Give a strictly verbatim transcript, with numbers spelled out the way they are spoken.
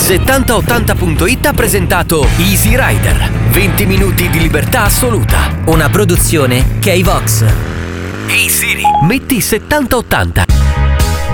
settanta ottanta punto it ha presentato Easy Rider, venti minuti di libertà assoluta. Una produzione K-Vox. Ehi Siri, metti settanta ottanta.